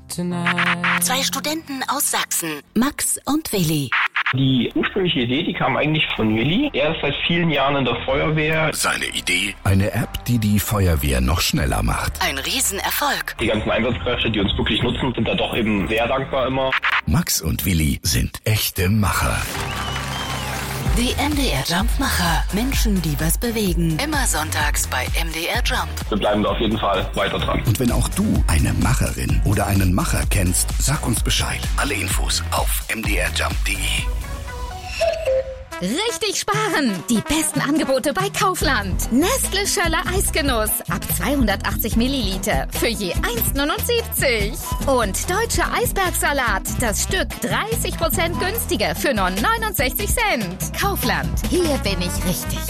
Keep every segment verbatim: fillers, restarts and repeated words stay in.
tonight. Zwei Studenten aus Sachsen, Max und Willi. Die ursprüngliche Idee, die kam eigentlich von Willi. Er ist seit vielen Jahren in der Feuerwehr. Seine Idee? Eine App, die die Feuerwehr noch schneller macht. Ein Riesenerfolg. Die ganzen Einsatzkräfte, die uns wirklich nutzen, sind da doch eben sehr dankbar immer. Max und Willi sind echte Macher. Die M D R Jump-Macher. Menschen, die was bewegen. Immer sonntags bei M D R Jump. Wir bleiben da auf jeden Fall weiter dran. Und wenn auch du eine Macherin oder einen Macher kennst, sag uns Bescheid. Alle Infos auf m d r jump punkt d e. Richtig sparen! Die besten Angebote bei Kaufland. Nestle Schöller Eisgenuss ab zweihundertachtzig Milliliter für je eins neunundsiebzig. Und deutscher Eisbergsalat, das Stück dreißig Prozent günstiger für nur neunundsechzig Cent. Kaufland, hier bin ich richtig.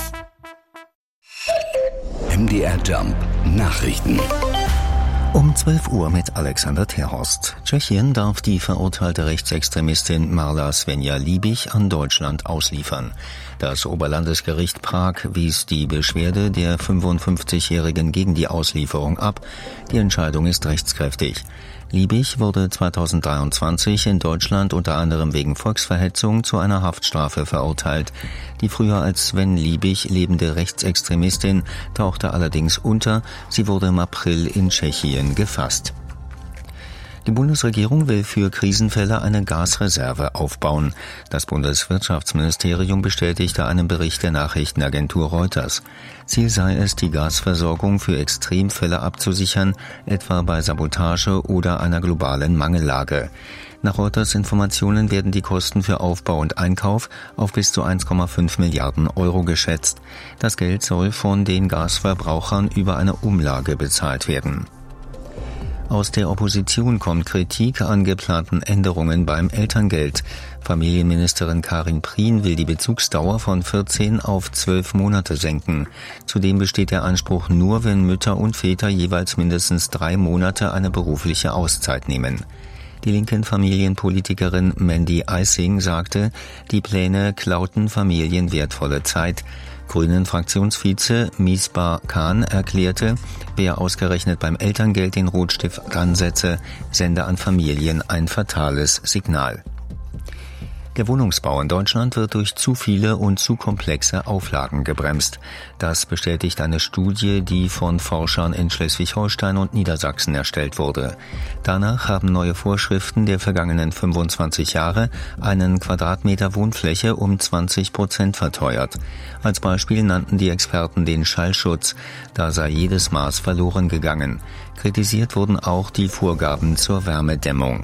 M D R Jump Nachrichten. Um zwölf Uhr mit Alexander Terhorst. Tschechien darf die verurteilte Rechtsextremistin Marla Svenja-Liebig an Deutschland ausliefern. Das Oberlandesgericht Prag wies die Beschwerde der fünfundfünfzigjährigen gegen die Auslieferung ab. Die Entscheidung ist rechtskräftig. Liebig wurde zweitausenddreiundzwanzig in Deutschland unter anderem wegen Volksverhetzung zu einer Haftstrafe verurteilt. Die früher als Sven Liebig lebende Rechtsextremistin tauchte allerdings unter. Sie wurde im April in Tschechien gefasst. Die Bundesregierung will für Krisenfälle eine Gasreserve aufbauen. Das Bundeswirtschaftsministerium bestätigte einen Bericht der Nachrichtenagentur Reuters. Ziel sei es, die Gasversorgung für Extremfälle abzusichern, etwa bei Sabotage oder einer globalen Mangellage. Nach Reuters Informationen werden die Kosten für Aufbau und Einkauf auf bis zu eins Komma fünf Milliarden Euro geschätzt. Das Geld soll von den Gasverbrauchern über eine Umlage bezahlt werden. Aus der Opposition kommt Kritik an geplanten Änderungen beim Elterngeld. Familienministerin Karin Prien will die Bezugsdauer von vierzehn auf zwölf Monate senken. Zudem besteht der Anspruch nur, wenn Mütter und Väter jeweils mindestens drei Monate eine berufliche Auszeit nehmen. Die linken Familienpolitikerin Mandy Eising sagte, die Pläne klauten Familien wertvolle Zeit. Grünen-Fraktionsvize Misbah Khan erklärte, wer ausgerechnet beim Elterngeld den Rotstift ansetze, sende an Familien ein fatales Signal. Der Wohnungsbau in Deutschland wird durch zu viele und zu komplexe Auflagen gebremst. Das bestätigt eine Studie, die von Forschern in Schleswig-Holstein und Niedersachsen erstellt wurde. Danach haben neue Vorschriften der vergangenen fünfundzwanzig Jahre einen Quadratmeter Wohnfläche um zwanzig Prozent verteuert. Als Beispiel nannten die Experten den Schallschutz. Da sei jedes Maß verloren gegangen. Kritisiert wurden auch die Vorgaben zur Wärmedämmung.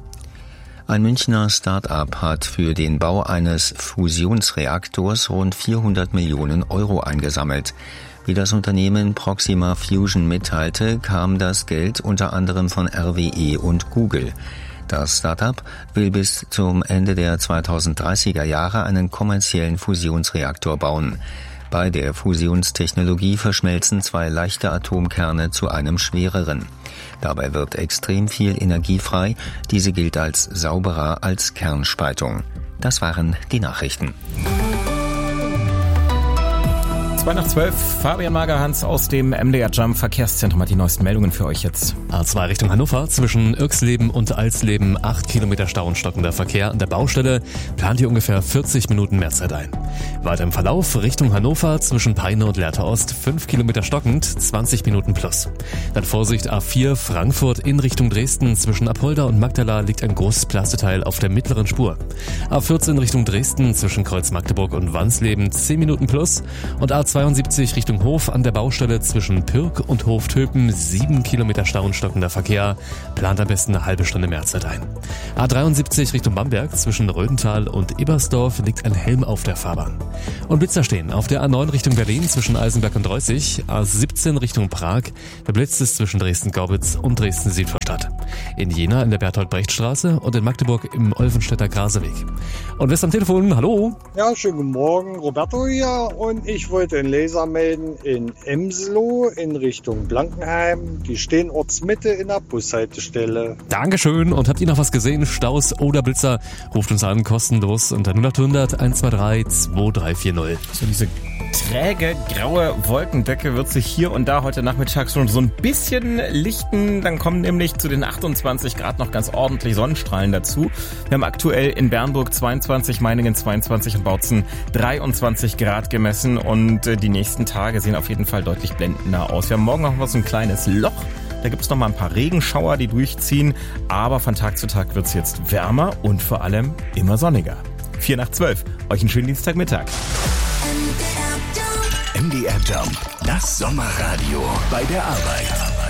Ein Münchner Start-up hat für den Bau eines Fusionsreaktors rund vierhundert Millionen Euro eingesammelt. Wie das Unternehmen Proxima Fusion mitteilte, kam das Geld unter anderem von R W E und Google. Das Start-up will bis zum Ende der zweitausenddreißiger Jahre einen kommerziellen Fusionsreaktor bauen. Bei der Fusionstechnologie verschmelzen zwei leichte Atomkerne zu einem schwereren. Dabei wird extrem viel Energie frei. Diese gilt als sauberer als Kernspaltung. Das waren die Nachrichten. zwei nach zwölf, Fabian Magerhans aus dem M D R Jump Verkehrszentrum hat die neuesten Meldungen für euch jetzt. A zwei Richtung Hannover, zwischen Irxleben und Alsleben, acht Kilometer Stau und stockender Verkehr an der Baustelle, plant hier ungefähr vierzig Minuten mehr Zeit ein. Weiter im Verlauf Richtung Hannover, zwischen Peine und Lehrte Ost, fünf Kilometer stockend, zwanzig Minuten plus. Dann Vorsicht A vier Frankfurt in Richtung Dresden, zwischen Apolda und Magdala liegt ein großes Plasteteil auf der mittleren Spur. A vierzehn Richtung Dresden, zwischen Kreuz Magdeburg und Wansleben, zehn Minuten plus. Und A zweiundsiebzig Richtung Hof an der Baustelle zwischen Pirk und Hoftöpen, sieben Kilometer Stau und stockender Verkehr, plant am besten eine halbe Stunde mehr Zeit ein. A dreiundsiebzig Richtung Bamberg, zwischen Rödental und Ebersdorf liegt ein Helm auf der Fahrbahn. Und Blitzer stehen auf der A neun Richtung Berlin, zwischen Eisenberg und Reußig, A siebzehn Richtung Prag, verblitzt es zwischen Dresden-Gaubitz und Dresden-Südvorstadt. In Jena in der Berthold-Brecht-Straße und in Magdeburg im Olvenstädter Graseweg. Und wer ist am Telefon? Hallo? Ja, schönen guten Morgen, Roberto hier, und ich wollte den Leser melden in Emslow in Richtung Blankenheim. Die stehen ortsmitte in der Bushaltestelle. Dankeschön. Und habt ihr noch was gesehen? Staus oder Blitzer? Ruft uns an, kostenlos unter null acht hundert eins zwei drei zwei drei vier null. So diese träge, graue Wolkendecke wird sich hier und da heute Nachmittag schon so ein bisschen lichten. Dann kommen nämlich zu den achtundzwanzig Grad noch ganz ordentlich Sonnenstrahlen dazu. Wir haben aktuell in Bernburg zweiundzwanzig, Meiningen zweiundzwanzig und Bautzen dreiundzwanzig Grad gemessen. Und die nächsten Tage sehen auf jeden Fall deutlich blendender aus. Wir haben morgen noch mal so ein kleines Loch. Da gibt es noch mal ein paar Regenschauer, die durchziehen. Aber von Tag zu Tag wird es jetzt wärmer und vor allem immer sonniger. vier nach zwölf. Euch einen schönen Dienstagmittag. M D R Jump, das Sommerradio bei der Arbeit.